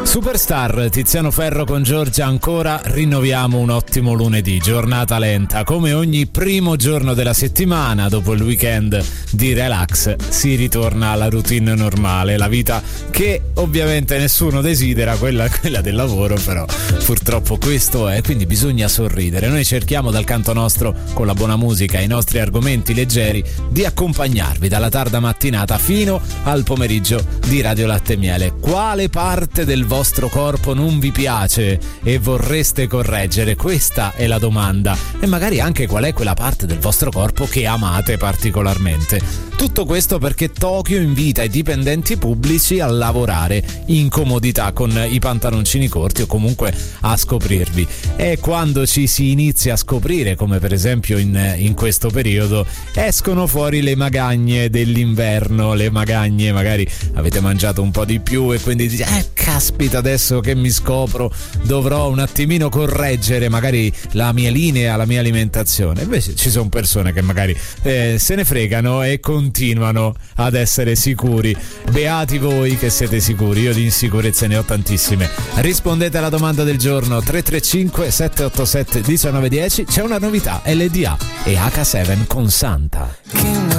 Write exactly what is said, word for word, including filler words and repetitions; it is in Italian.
Superstar, Tiziano Ferro con Giorgia, ancora rinnoviamo un ottimo lunedì, giornata lenta, come ogni primo giorno della settimana, dopo il weekend di relax si ritorna alla routine normale, la vita che ovviamente nessuno desidera, quella, quella del lavoro, però purtroppo questo è, quindi bisogna sorridere. Noi cerchiamo dal canto nostro, con la buona musica e i nostri argomenti leggeri, di accompagnarvi dalla tarda mattinata fino al pomeriggio di Radio Latte e Miele. Quale parte del vostro corpo non vi piace e vorreste correggere? Questa è la domanda. E magari anche qual è quella parte del vostro corpo che amate particolarmente. Tutto questo perché Tokyo invita i dipendenti pubblici a lavorare in comodità con i pantaloncini corti o comunque a scoprirvi. E quando ci si inizia a scoprire, come per esempio in, in questo periodo, escono fuori le magagne dell'inverno, le magagne, magari avete mangiato un po' di più e quindi dite eh caspita, adesso che mi scopro dovrò un attimino correggere magari la mia linea, la mia alimentazione. Invece ci sono persone che magari eh, se ne fregano e continuano ad essere sicuri. Beati voi che siete sicuri, io di insicurezze ne ho tantissime. Rispondete alla domanda del giorno tre tre cinque sette otto sette uno nove uno zero. C'è una novità, L D A e H sette con Santa.